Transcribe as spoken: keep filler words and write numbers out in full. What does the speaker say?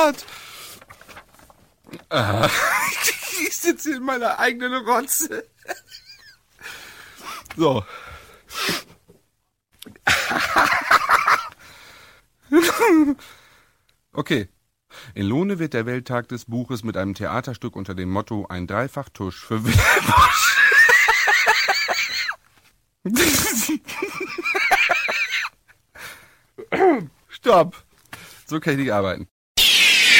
Gott. Ah, ich sitze in meiner eigenen Rotze. So. Okay. In Lohne wird der Welttag des Buches mit einem Theaterstück unter dem Motto Ein Dreifachtusch für Wilhelbusch. Stopp. So kann ich nicht arbeiten.